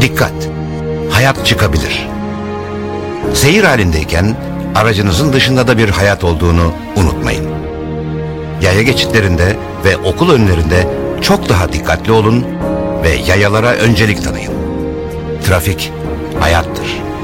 Dikkat! Hayat çıkabilir. Seyir halindeyken aracınızın dışında da bir hayat olduğunu unutmayın. Yaya geçitlerinde ve okul önlerinde çok daha dikkatli olun ve yayalara öncelik tanıyın. Trafik hayattır.